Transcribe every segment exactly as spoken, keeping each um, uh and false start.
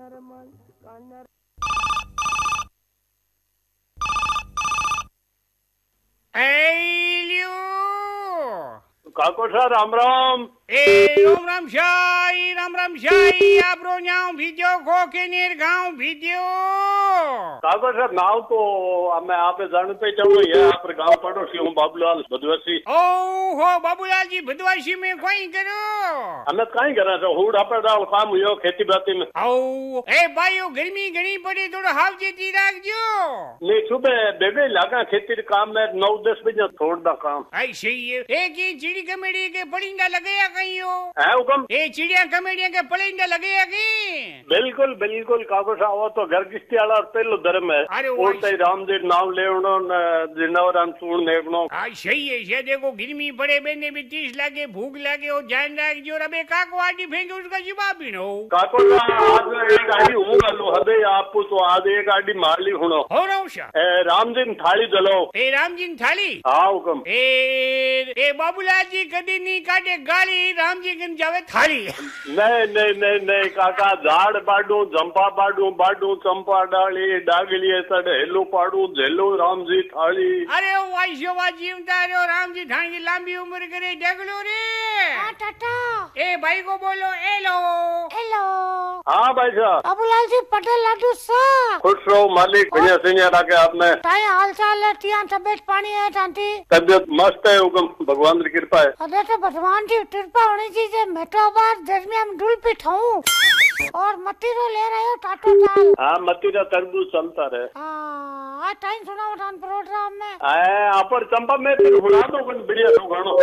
काको sir Ram Ram ए राम राम शाही राम राम शाही आपरो न्याव भिजो खो के नीर गांव भिजो काको सर नाव तो मैं आप जान पे चलो ये आप गांव पड़ोसी हूँ बाबूलाल भदवासी। ओ हो बाबूलाल जी भदवासी में कोई करो हमें कहीं करा तो हुड़ आपे दाल काम हुयो खेती बाती में। ओ ए भाईओ गर्मी घणी पड़े थोड़ा हावजेती राखजो। नहीं सुबह बेबे लगा खेती काम में नौ दस बजे छोड़ दा काम। आई सही है एक ही चिड़ी कमेड़ी के पड़िंदा लगया कहीं हो है हुकम ए चिड़िया कमेड़िया के पड़िंदा लगया की बिल्कुल बिल्कुल काको साहब वो तो घर किस्ती वाला पहलो धर्म है। अरे उल्टे राम जी नाम लेवनो जिनवरान सूण नेकनो। आई सही है ये देखो गर्मी पड़े बेने भी तीस लागे भूख लागे और जान लागे जो रबे काको आटी फेंके उसका जवाब भी न हो। काको साहब आज एक गाड़ी हूँ गलो हदे आपको तो आज एक गाड़ी मार ली हुनो हो रहा राम जी थाली जलो ए राम जी थाली हाँ हुकम ए ए बाबूलाल जी कदी नहीं काटे गाली राम जी कन जावे थाली। नहीं नहीं नहीं नहीं काका झाड़ बाडू जंपा बाडू बाडू चंपा डाली डागली सड़ हेलो पाडू झेलो राम जी थाली। अरे वाइशो वा जीवता रे राम जी थाली की लंबी उम्र करे डगलो रे हाँ टाटा ए भाई को बोलो हेलो हेलो हाँ भाई साहब बाबूलाल जी पटेल लाडू सा खुश रहो मालिक बढ़िया सिंह रखे आपने ताई हाल चाल है तिया तबियत पानी है टांटी तबियत मस्त है हुकम भगवान की कृपा है। अरे तो भगवान की कृपा होनी चाहिए मैं तो बार दरमिया में डुल पिट हूँ और मतीरो ले रहे हो टाटो टाल। हाँ मतीरा तरबूज चलता रहे। हाँ टाइम सुना उठान प्रोग्राम में आए आप चंपा में फिर बुला दो बढ़िया तो गानो।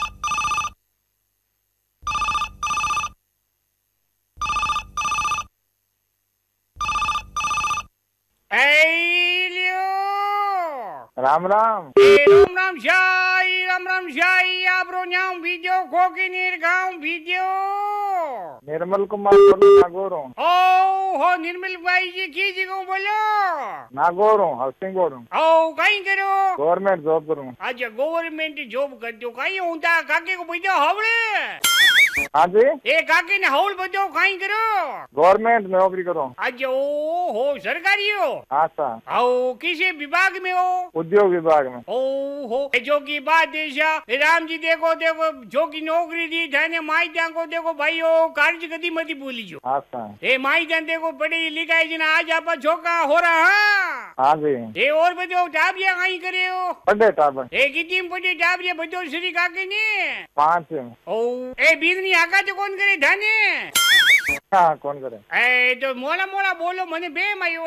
राम राम ए राम राम शाही राम राम शाही आपरो न्याव भिजो खोकी नीर गांव भिजो निर्मल कुमार बोलो नागौर हूँ। ओ हो निर्मल भाई जी की जी को बोलो नागौर हूँ हरसिंगौर हूँ। ओ कहीं करो गवर्नमेंट जॉब करूँ। अच्छा गवर्नमेंट जॉब कर दो कहीं होता काके को भेजो हवड़े। हाँ जी ए काके ने हौल बजो कहीं करो गवर्नमेंट में नौकरी करो। अच्छा ओ हो सरकारी हो हाँ सर। ओ किसी विभाग में हो उद्योग विभाग में। ओ हो जो की बात देशा राम जी देखो देखो जो की नौकरी दी थाने माई जान को देखो भाई ओ कार्य कदी मती भूली जो। हाँ सर। ए माई जान देखो पढ़ी लिखाई जी आज आप झोंका हो रहा। हाँ जी ए और बजो टाबरिया कहीं करे हो पढ़े टाबर ए कितनी पढ़े टाबरिया बजो श्री काके ने पाँच। ओ ए बीरनी आका तो कौन करे धाने हाँ कौन करे ए तो मोला मोला बोलो मने बे मायो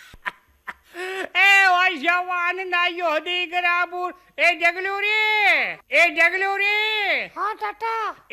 ए वाशा आनंद आयो हदे कराबुर ए जगलो रे ए जगलो रे हाँ टाटा